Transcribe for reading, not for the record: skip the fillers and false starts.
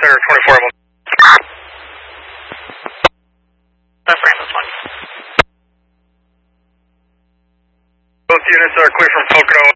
Center 24. That's Francis 1. Both units are clear from Pocono